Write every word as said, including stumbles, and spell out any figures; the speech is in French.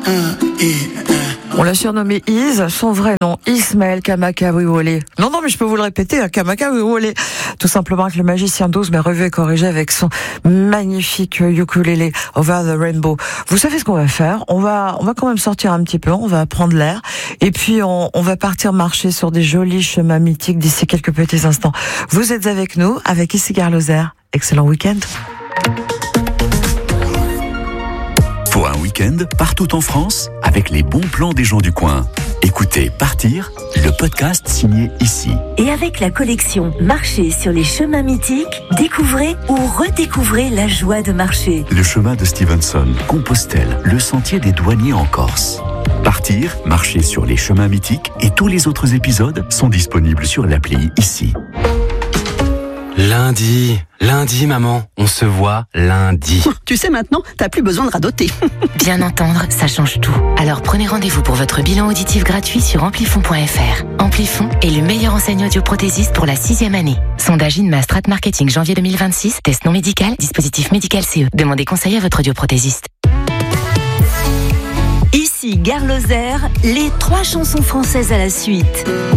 On l'a surnommé Is, son vrai nom, Ismaël Kamakawiwo'ole. Non, non, mais je peux vous le répéter, hein, Kamakawiwo'ole. Tout simplement avec le magicien d'Oz, mais revu et corrigé avec son magnifique ukulélé Over the Rainbow. Vous savez ce qu'on va faire? On va, on va quand même sortir un petit peu, on va prendre l'air, et puis on, on va partir marcher sur des jolis chemins mythiques d'ici quelques petits instants. Vous êtes avec nous, avec ici Gare Lozère. Excellent week-end. Pour un week-end, partout en France, avec les bons plans des gens du coin. Écoutez Partir, le podcast signé ici. Et avec la collection Marcher sur les chemins mythiques, découvrez ou redécouvrez la joie de marcher. Le chemin de Stevenson, Compostelle, le sentier des douaniers en Corse. Partir, marcher sur les chemins mythiques et tous les autres épisodes sont disponibles sur l'appli ici. Lundi, lundi maman, on se voit lundi. Tu sais maintenant, t'as plus besoin de radoter. Bien entendre, ça change tout. Alors prenez rendez-vous pour votre bilan auditif gratuit sur amplifon point f r. Amplifon est le meilleur enseigne audioprothésiste pour la sixième année. Sondage Inma Strat Marketing janvier deux mille vingt-six, test non médical, dispositif médical C E. Demandez conseil à votre audioprothésiste. Ici Gare Lozère, les trois chansons françaises à la suite.